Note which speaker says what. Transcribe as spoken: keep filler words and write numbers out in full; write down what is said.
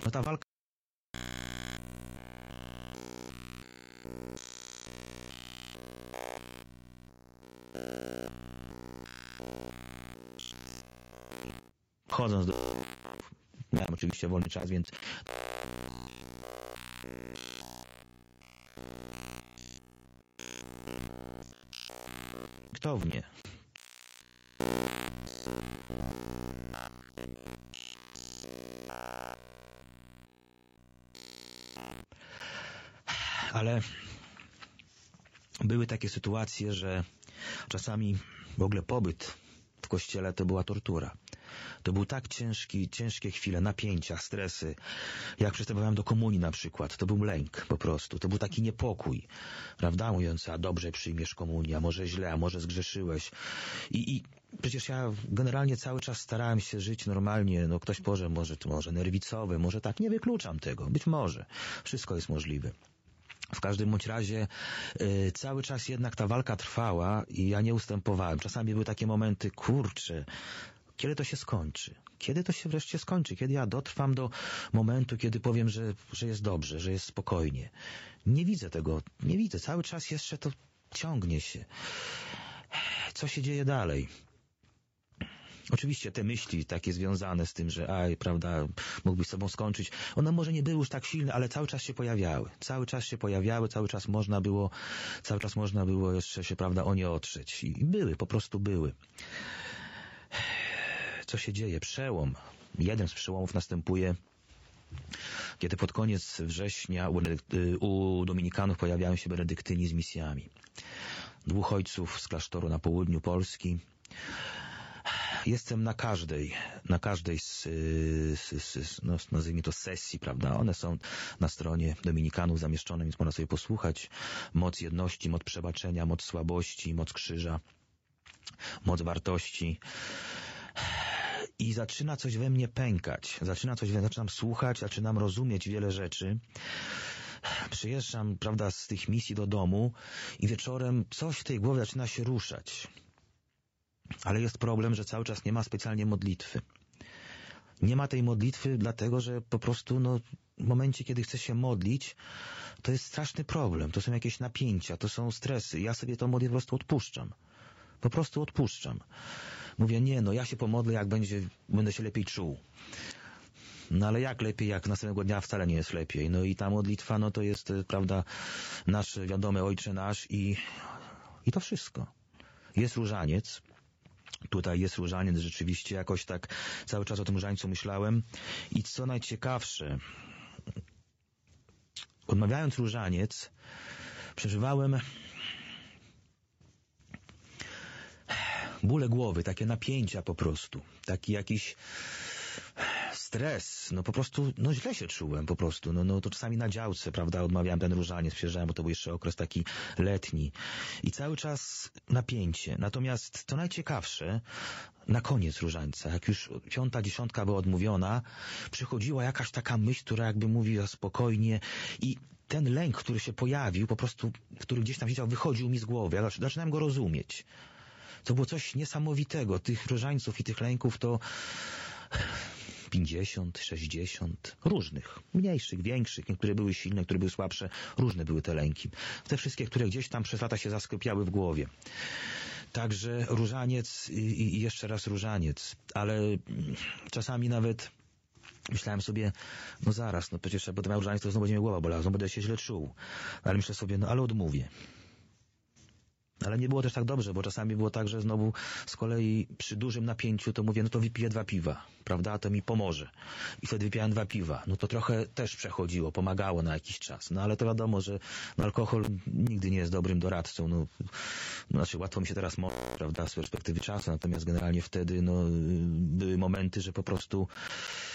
Speaker 1: No ta walka chodząc do... Miałem oczywiście wolny czas, więc kto w nie? Ale były takie sytuacje, że czasami w ogóle pobyt w kościele to była tortura. To był tak ciężki, ciężkie chwile, napięcia, stresy. Jak przystępowałem do komunii na przykład, to był lęk po prostu. To był taki niepokój, prawda? Mówiąc, a dobrze przyjmiesz komunię, a może źle, a może zgrzeszyłeś. I, i przecież ja generalnie cały czas starałem się żyć normalnie. No ktoś powie, może, może nerwicowy, może tak. Nie wykluczam tego. Być może. Wszystko jest możliwe. W każdym bądź razie y, cały czas jednak ta walka trwała i ja nie ustępowałem. Czasami były takie momenty, kurczę, kiedy to się skończy? Kiedy to się wreszcie skończy? Kiedy ja dotrwam do momentu, kiedy powiem, że, że jest dobrze, że jest spokojnie? Nie widzę tego, nie widzę. Cały czas jeszcze to ciągnie się. Co się dzieje dalej? Oczywiście te myśli takie związane z tym, że aj, prawda, mógłbyś z sobą skończyć, one może nie były już tak silne, ale cały czas się pojawiały. Cały czas się pojawiały, cały czas można było, cały czas można było jeszcze się, prawda, o nie otrzeć. I były, po prostu były. Co się dzieje? Przełom. Jeden z przełomów następuje, kiedy pod koniec września u, u Dominikanów pojawiają się benedyktyni z misjami. Dwóch ojców z klasztoru na południu Polski. Jestem na każdej, na każdej z, z, z no, nazwijmy to sesji, prawda? One są na stronie Dominikanów zamieszczone, więc można sobie posłuchać. Moc jedności, moc przebaczenia, moc słabości, moc krzyża, moc wartości. I zaczyna coś we mnie pękać. Zaczyna coś we mnie, zaczynam słuchać, zaczynam rozumieć wiele rzeczy. Przyjeżdżam, prawda, z tych misji do domu i wieczorem coś w tej głowie zaczyna się ruszać. Ale jest problem, że cały czas nie ma specjalnie modlitwy. Nie ma tej modlitwy dlatego, że po prostu no, w momencie, kiedy chcę się modlić, to jest straszny problem. To są jakieś napięcia, to są stresy. Ja sobie to modlitwę po prostu odpuszczam. Po prostu odpuszczam. Mówię, nie, no ja się pomodlę, jak będzie, będę się lepiej czuł. No ale jak lepiej, jak następnego dnia wcale nie jest lepiej. No i ta modlitwa, no to jest, prawda, nasz wiadomy Ojcze nasz i, i to wszystko. Jest różaniec. Tutaj jest różaniec, rzeczywiście jakoś tak cały czas o tym różańcu myślałem. I co najciekawsze, odmawiając różaniec, przeżywałem bóle głowy, takie napięcia po prostu, taki jakiś stres, no po prostu, no źle się czułem po prostu, no, no to czasami na działce, prawda, odmawiałem ten różaniec, przyjeżdżałem, bo to był jeszcze okres taki letni i cały czas napięcie. Natomiast co najciekawsze, na koniec różańca, jak już piąta dziesiątka była odmówiona, przychodziła jakaś taka myśl, która jakby mówiła spokojnie i ten lęk, który się pojawił, po prostu, który gdzieś tam siedział, wychodził mi z głowy, ja zaczynałem go rozumieć. To było coś niesamowitego. Tych różańców i tych lęków to pięćdziesiąt, sześćdziesiąt, różnych, mniejszych, większych, niektóre były silne, niektóre były słabsze, różne były te lęki. Te wszystkie, które gdzieś tam przez lata się zasklepiały w głowie. Także różaniec i, i jeszcze raz różaniec, ale czasami nawet myślałem sobie, no zaraz, no przecież jak będę miał różaniec, to znowu będzie mnie głowa bolała, znowu będę się źle czuł. Ale myślę sobie, no ale odmówię. Ale nie było też tak dobrze, bo czasami było tak, że znowu z kolei przy dużym napięciu to mówię, no to wypiję dwa piwa, prawda, to mi pomoże. I wtedy wypijałem dwa piwa. No to trochę też przechodziło, pomagało na jakiś czas. No ale to wiadomo, że no, alkohol nigdy nie jest dobrym doradcą. No, no znaczy łatwo mi się teraz mówić, prawda, z perspektywy czasu, natomiast generalnie wtedy no były momenty, że po prostu